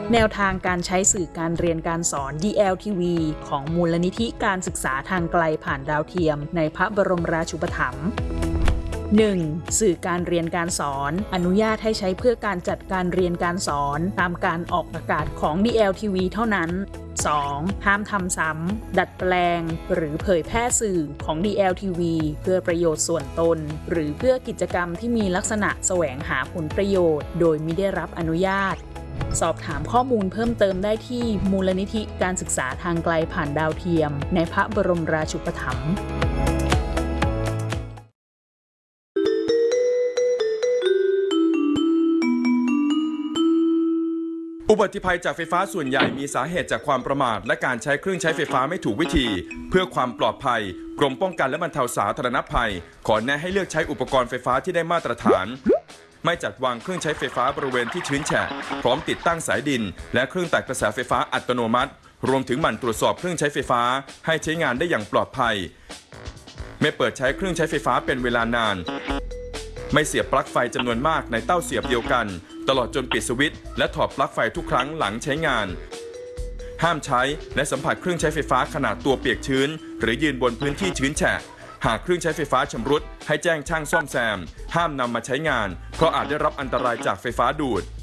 แนวทางการใช้สื่อการเรียนการสอน DLTV ของมูลนิธิการศึกษาทางไกลผ่านดาวเทียมในพระบรมราชูปถัมภ์ 1. สื่อการเรียนการสอนอนุญาตให้ใช้เพื่อการจัดการเรียนการสอนตามการออกอากาศของ DLTV เท่านั้น 2. ห้ามทำซ้ำดัดแปลงหรือเผยแพร่สื่อของ DLTV เพื่อประโยชน์ส่วนตนหรือเพื่อกิจกรรมที่มีลักษณะแสวงหาผลประโยชน์โดยมิได้รับอนุญาตสอบถามข้อมูลเพิ่มเติมได้ที่มูลนิธิการศึกษาทางไกลผ่านดาวเทียมในพระบรมราชูปถัมภ์อุบัติภัยจากไฟฟ้าส่วนใหญ่มีสาเหตุจากความประมาทและการใช้เครื่องใช้ไฟฟ้าไม่ถูกวิธีเพื่อความปลอดภัยกรมป้องกันและบรรเทาสาธารณภัยขอแนะให้เลือกใช้อุปกรณ์ไฟฟ้าที่ได้มาตรฐานไม่จัดวางเครื่องใช้ไฟฟ้าบริเวณที่ชื้นแฉะพร้อมติดตั้งสายดินและเครื่องตัดกระแสไฟฟ้าอัตโนมัติรวมถึงหมั่นตรวจสอบเครื่องใช้ไฟฟ้าให้ใช้งานได้อย่างปลอดภัยไม่เปิดใช้เครื่องใช้ไฟฟ้าเป็นเวลานานไม่เสียบปลั๊กไฟจำนวนมากในเต้าเสียบเดียวกันตลอดจนปิดสวิตช์และถอดปลั๊กไฟทุกครั้งหลังใช้งานห้ามใช้และสัมผัสเครื่องใช้ไฟฟ้าขณะตัวเปียกชื้นหรือยืนบนพื้นที่ชื้นแฉะหากเครื่องใช้ไฟฟ้าชำรุดให้แจ้งช่างซ่อมแซมห้ามนำมาใช้งานเพราะอาจได้รับอันตรายจากไฟฟ้าดูด